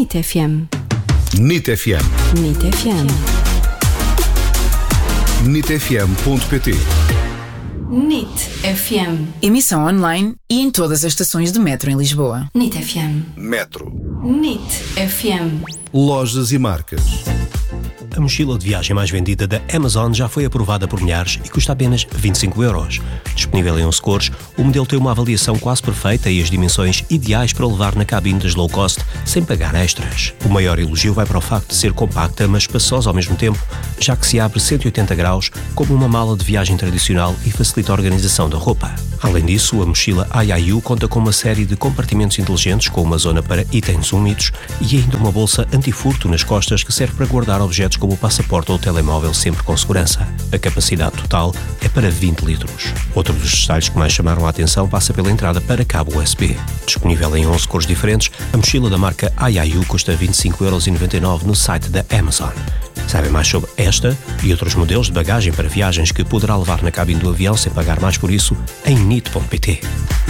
NIT FM. NIT FM. NIT FM. NITfm.pt. NIT FM. Emissão online e em todas as estações de metro em Lisboa. NIT FM. Metro. NIT FM. Lojas e marcas. A mochila de viagem mais vendida da Amazon já foi aprovada por milhares e custa apenas 25€. Disponível em 11 cores, o modelo tem uma avaliação quase perfeita e as dimensões ideais para levar na cabine das low cost sem pagar extras. O maior elogio vai para o facto de ser compacta, mas espaçosa ao mesmo tempo, já que se abre 180 graus como uma mala de viagem tradicional e facilita a organização da roupa. Além disso, a mochila IIU conta com uma série de compartimentos inteligentes com uma zona para itens úmidos e ainda uma bolsa antifurto nas costas que serve para guardar objetos como o passaporte ou o telemóvel sempre com segurança. A capacidade total é para 20 litros. Outro dos detalhes que mais chamaram a atenção passa pela entrada para cabo USB. Disponível em 11 cores diferentes, a mochila da marca IIU custa 25,99€ no site da Amazon. Sabe mais sobre esta e outros modelos de bagagem para viagens que poderá levar na cabine do avião sem pagar mais por isso em NIT.pt.